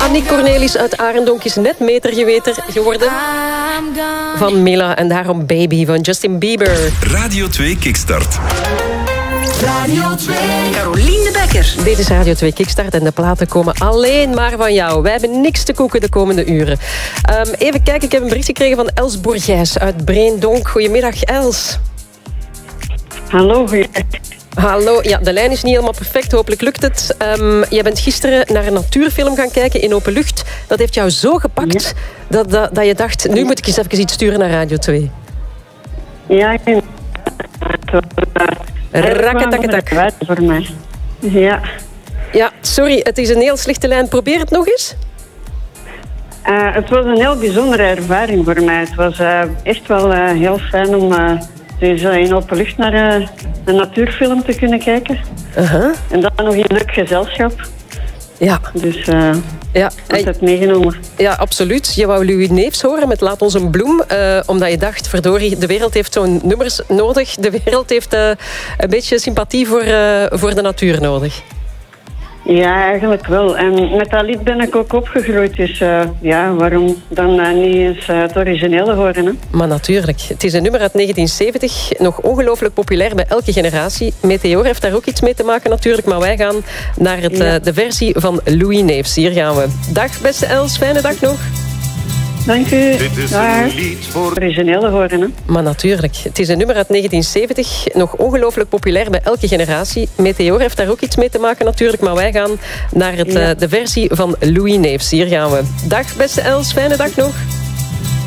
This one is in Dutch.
Annick Cornelis uit Arendonk is net metergeweter geworden van Mila. En daarom Baby van Justin Bieber. Radio 2 Kickstart. Radio 2. Carolien de Bekker. Dit is Radio 2 Kickstart en de platen komen alleen maar van jou. Wij hebben niks te koeken de komende uren. Even kijken, ik heb een bericht gekregen van Els Bourgijs uit Breendonk. Goedemiddag, Els. Hallo, goedemiddag. Hallo, ja, de lijn is niet helemaal perfect. Hopelijk lukt het. Jij bent gisteren naar een natuurfilm gaan kijken in open lucht. Dat heeft jou zo gepakt dat je dacht, nu moet ik eens even iets sturen naar Radio 2. Ja, Rakketakketak. Voor mij. Ja. Ja, sorry, het is een heel slechte lijn. Probeer het nog eens. Het was een heel bijzondere ervaring voor mij. Het was echt wel heel fijn om dus in open lucht naar een natuurfilm te kunnen kijken. En dan nog in leuk gezelschap. Ja. Dus ja. ik heb het meegenomen. Ja, absoluut. Je wou Louis Neefs horen met Laat ons een bloem. Omdat je dacht, verdorie, de wereld heeft zo'n nummers nodig. De wereld heeft een beetje sympathie voor de natuur nodig. Ja, eigenlijk wel. En met dat lied ben ik ook opgegroeid. Dus ja, waarom dan niet eens het originele horen? Hè? Maar natuurlijk. Het is een nummer uit 1970. Nog ongelooflijk populair bij elke generatie. Meteor heeft daar ook iets mee te maken natuurlijk. Maar wij gaan naar de versie van Louis Neefs. Hier gaan we. Dag beste Els, fijne dag nog. Dank u. Dit is een lied voor... Originele horen, hè? Maar natuurlijk. Het is een nummer uit 1970. Nog ongelooflijk populair bij elke generatie. Meteor heeft daar ook iets mee te maken natuurlijk. Maar wij gaan naar de versie van Louis Neefs. Hier gaan we. Dag beste Els, fijne dag nog.